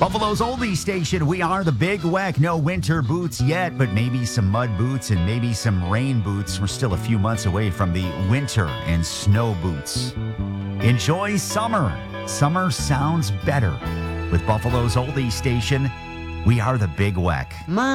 Buffalo's oldie station, we are the Big Weck. No winter boots yet, but maybe some mud boots and maybe some rain boots. We're still a few months away from the winter and snow boots. Enjoy summer. Summer sounds better. With Buffalo's oldie station, we are the Big Weck.